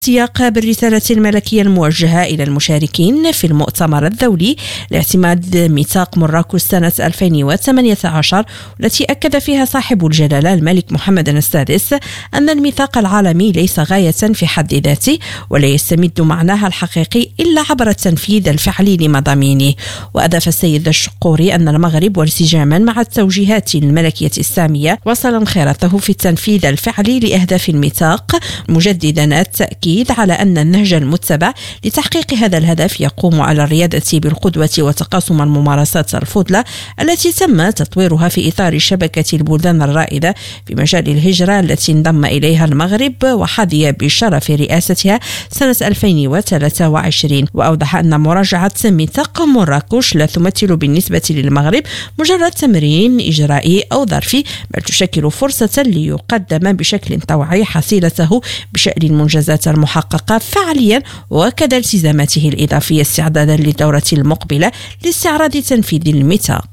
سياق بالرسالة الملكية الموجهة إلى المشاركين في المؤتمر الدولي لاعتماد ميثاق مراكش سنة 2018 والتي أكد فيها صاحب الجلالة الملك محمد السادس أن الميثاق العالمي ليس غاية في حد ذاته ولا يستمد معناها الحقيقي إلا عبر التنفيذ الفعلي لمضامينه. وأضاف السيد الشقوري أن المغرب وانسجاما مع التوجيهات الملكية السامية وصل انخراطه في التنفيذ الفعلي لأهداف الميثاق، مجددا التأكيد على أن النهج المتبع لتحقيق هذا الهدف يقوم على الريادة بالقدوة وتقاسم الممارسات الفضلة التي تم تطويرها في إطار شبكة البلدان الرائدة في مجال الهجرة التي انضم إليها المغرب وحظي بشرف رئاستها سنة 2023. وأوضح أن مراجعة ميثاق مراكش لا تمثل بالنسبة للمغرب مجرد تمرين إجرائي أو ظرفي، بل تشكل فرصة ليقدم بشكل طوعي حصيلته بشأن المنجزات المحققة فعليا وكذا التزاماته الإضافية استعدادا للدورة المقبلة لاستعراض تنفيذ الميثاق.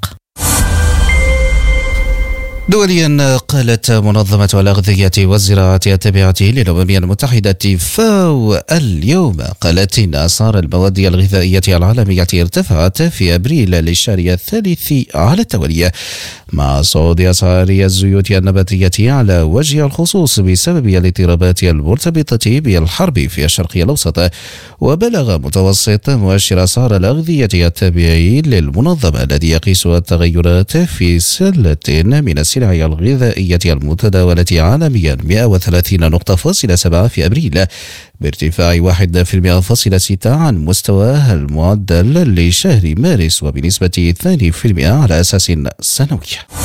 دوليا، قالت منظمة الأغذية والزراعة التابعة للأمم المتحدة فاو اليوم قالت إن أسعار المواد الغذائية العالمية ارتفعت في أبريل للشهر الثالث على التوالي مع صعود أسعار الزيوت النباتية على وجه الخصوص بسبب الاضطرابات المرتبطة بالحرب في الشرق الأوسط. وبلغ متوسط مؤشر أسعار الأغذية التابع للمنظمة الذي يقيس التغيرات في سلة من السلع الغذائية المتداولة عالميا 130.7 في أبريل بارتفاع 1.6% عن مستواه المعدل لشهر مارس وبنسبة 2% على أساس سنوي.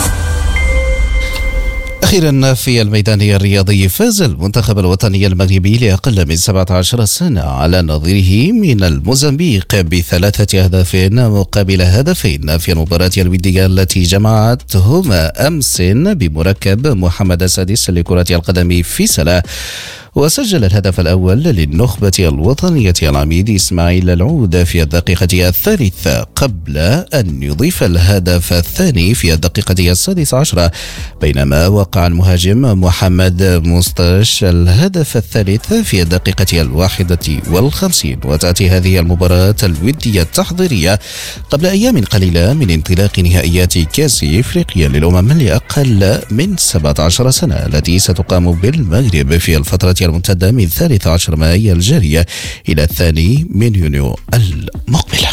أخيرا في الميدان الرياضي، فاز المنتخب الوطني المغربي لأقل من 17 سنة على نظيره من الموزمبيق ب3 أهداف مقابل هدفين في المباراة الودية التي جمعتهما أمس بمركب محمد السادس لكرة القدم في سلا. وسجل الهدف الأول للنخبة الوطنية العميد إسماعيل العود في الدقيقة 3 قبل أن يضيف الهدف الثاني في الدقيقة 16، بينما وقع المهاجم محمد مستاش الهدف الثالث في الدقيقة 51. وتأتي هذه المباراة الودية التحضيرية قبل أيام قليلة من انطلاق نهائيات كأس إفريقيا للأمم لأقل من 17 سنة التي ستقام بالمغرب في الفترة الممتدة من 13 مايو الجارية إلى 2 يونيو المقبلة.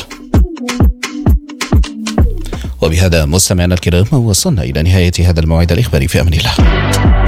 وبهذا مستمعينا الكرام وصلنا إلى نهاية هذا الموعد الإخباري، في أمان الله.